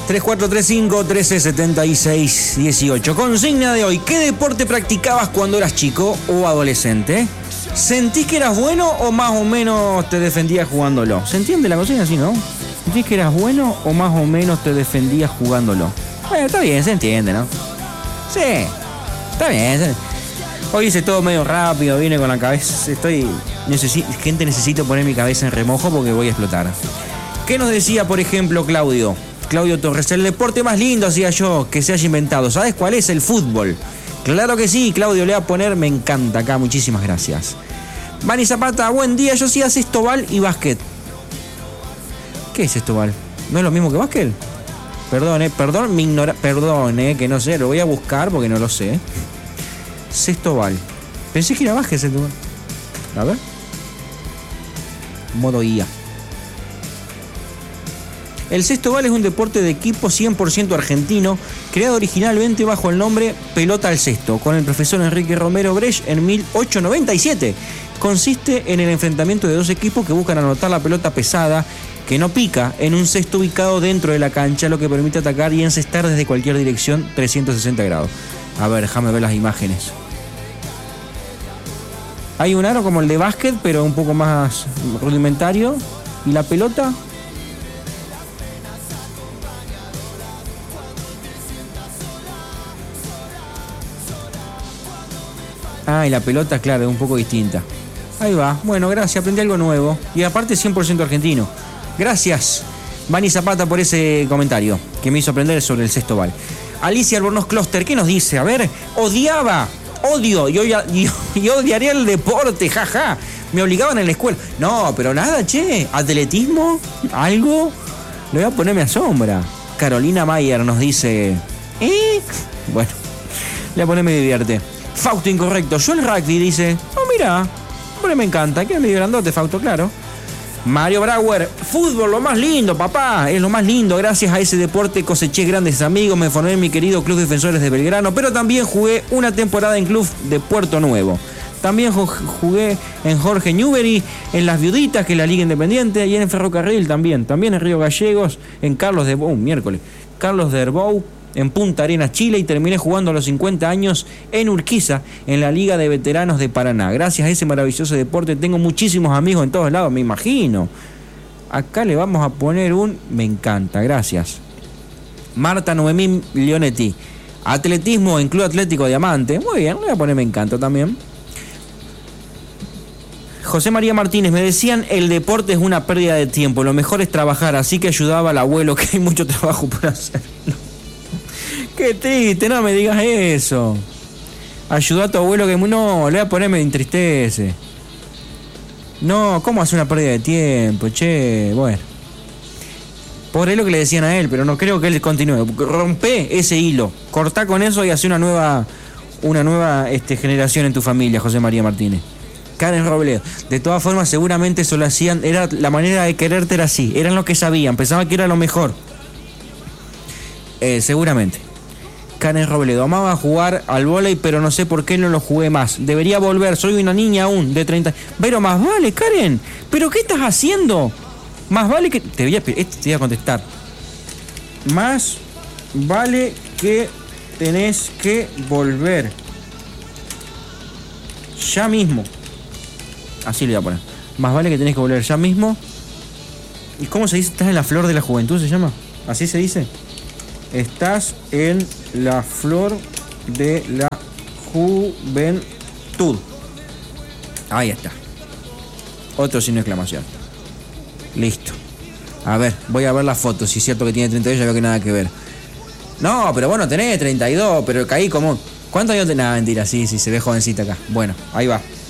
3435-1376-18. Consigna de hoy: ¿qué deporte practicabas cuando eras chico o adolescente? ¿Sentís que eras bueno o más o menos te defendías jugándolo? ¿Se entiende la consigna así, no? ¿Sentís que eras bueno o más o menos te defendías jugándolo? Bueno, está bien, se entiende, ¿no? Sí, está bien. Hoy hice todo medio rápido, vine con la cabeza. Necesito poner mi cabeza en remojo porque voy a explotar. ¿Qué nos decía, por ejemplo, Claudio Torres? El deporte más lindo, hacía yo, que se haya inventado. ¿Sabes cuál es? El fútbol. Claro que sí, Claudio, le voy a poner me encanta acá, muchísimas gracias. Mani Zapata, buen día, yo hacía cestobal y básquet. ¿Qué es cestobal? ¿No es lo mismo que básquet? Perdón, que no sé, lo voy a buscar porque no lo sé. Cestobal. Pensé que era básquet cestobal. A ver. Modo IA. El cestobal es un deporte de equipo 100% argentino, creado originalmente bajo el nombre pelota al cesto, con el profesor Enrique Romero Brecht en 1897. Consiste en el enfrentamiento de dos equipos que buscan anotar la pelota pesada, que no pica, en un cesto ubicado dentro de la cancha, lo que permite atacar y encestar desde cualquier dirección 360 grados. A ver, déjame ver las imágenes. Hay un aro como el de básquet, pero un poco más rudimentario. ¿Y la pelota? Y la pelota, claro, es un poco distinta. Ahí va. Bueno, gracias, aprendí algo nuevo. Y aparte 100% argentino. Gracias, Vani Zapata, por ese comentario que me hizo aprender sobre el cestobal. Alicia Albornoz Closter, ¿qué nos dice? A ver, odio y odiaría el deporte, jaja. Me obligaban en la escuela. No, pero nada, che. ¿Atletismo? ¿Algo? Le voy a poner, me asombra. Carolina Mayer nos dice... Bueno, le voy a poner, me divierte. Fausto incorrecto. Yo el rugby, dice. Mira, me encanta. Queda medio grandote, Fausto, claro. Mario Brauer, fútbol, lo más lindo, papá. Es lo más lindo. Gracias a ese deporte coseché grandes amigos. Me formé en mi querido Club Defensores de Belgrano. Pero también jugué una temporada en Club de Puerto Nuevo. También jugué en Jorge Newbery, en Las Viuditas, que es la Liga Independiente, y en el Ferrocarril también. También en Río Gallegos, en Carlos de Herbou, en Punta Arenas, Chile, y terminé jugando a los 50 años en Urquiza, en la Liga de Veteranos de Paraná. Gracias a ese maravilloso deporte tengo muchísimos amigos en todos lados, me imagino. Acá le vamos a poner un me encanta, gracias. Marta Noemí Leonetti, atletismo en Club Atlético Diamante. Muy bien, le voy a poner me encanta también. José María Martínez, me decían el deporte es una pérdida de tiempo, lo mejor es trabajar, así que ayudaba al abuelo, que hay mucho trabajo por hacer. Qué triste, no me digas eso. Ayuda a tu abuelo que... No, le voy a poner, me entristece. No, ¿cómo hace una pérdida de tiempo? Che, bueno. Por ahí lo que le decían a él, pero no creo que él continúe. Rompe ese hilo, cortá con eso y hace una nueva generación en tu familia, José María Martínez. Karen Robledo. De todas formas, seguramente eso lo hacían... Era la manera de quererte, era así. Eran lo que sabían, pensaban que era lo mejor. Seguramente. Karen Robledo, amaba jugar al vóley, pero no sé por qué no lo jugué más. Debería volver, soy una niña aún de 30. Pero más vale, Karen, ¿pero qué estás haciendo? Más vale que... Te voy a contestar. Más vale que tenés que volver. Ya mismo. Así le voy a poner. Más vale que tenés que volver ya mismo. ¿Y cómo se dice? ¿Estás en la flor de la juventud, se llama? ¿Así se dice? Estás en la flor de la juventud. Ahí está. Otro signo de exclamación. Listo. A ver, voy a ver la foto. Si es cierto que tiene 32, ya veo que nada que ver. No, pero bueno, tenés 32, pero caí como... ¿Cuántos años tenés? Nada, mentira, sí, se ve jovencita acá. Bueno, ahí va.